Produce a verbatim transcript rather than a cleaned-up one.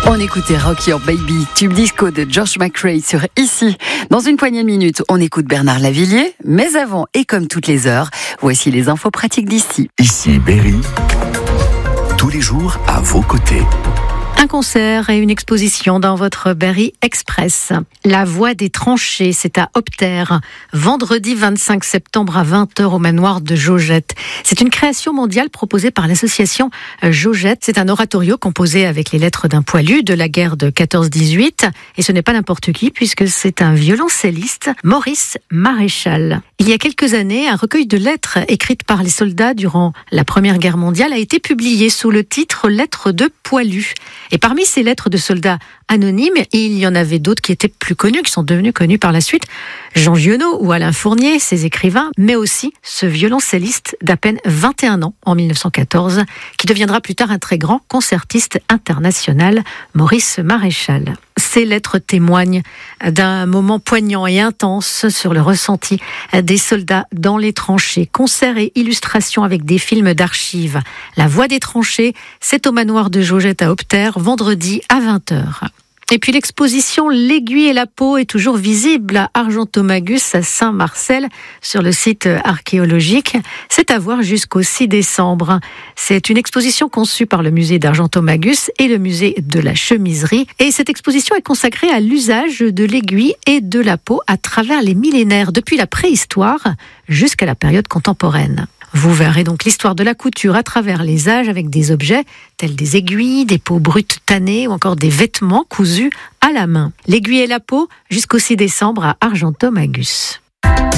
On écoutait Rock Your Baby, tube disco de George McRae sur Ici. Dans une poignée de minutes, on écoute Bernard Lavilliers. Mais avant, et comme toutes les heures, voici les infos pratiques d'ici. Ici Berry, tous les jours à vos côtés. Un concert et une exposition dans votre Berry Express. La Voix des tranchées, c'est à Opter, vendredi vingt-cinq septembre à vingt heures au manoir de Jaugette. C'est une création mondiale proposée par l'association Jaugette. C'est un oratorio composé avec les lettres d'un poilu de la guerre de quatorze dix-huit. Et ce n'est pas n'importe qui, puisque c'est un violoncelliste, Maurice Maréchal. Il y a quelques années, un recueil de lettres écrites par les soldats durant la Première Guerre mondiale a été publié sous le titre « Lettres de poilu ». Et parmi ces lettres de soldats anonymes, il y en avait d'autres qui étaient plus connus, qui sont devenus connus par la suite. Jean Giono ou Alain Fournier, ces écrivains, mais aussi ce violoncelliste d'à peine vingt et un ans en mille neuf cent quatorze, qui deviendra plus tard un très grand concertiste international, Maurice Maréchal. Ces lettres témoignent d'un moment poignant et intense sur le ressenti des soldats dans les tranchées. Concerts et illustrations avec des films d'archives. La Voix des tranchées, c'est au manoir de Jaugette à Opter, vendredi à vingt heures. Et puis l'exposition L'aiguille et la peau est toujours visible à Argentomagus à Saint-Marcel sur le site archéologique. C'est à voir jusqu'au six décembre. C'est une exposition conçue par le musée d'Argentomagus et le musée de la chemiserie. Et cette exposition est consacrée à l'usage de l'aiguille et de la peau à travers les millénaires, depuis la préhistoire jusqu'à la période contemporaine. Vous verrez donc l'histoire de la couture à travers les âges avec des objets tels des aiguilles, des peaux brutes tannées ou encore des vêtements cousus à la main. L'aiguille et la peau jusqu'au six décembre à Argentomagus.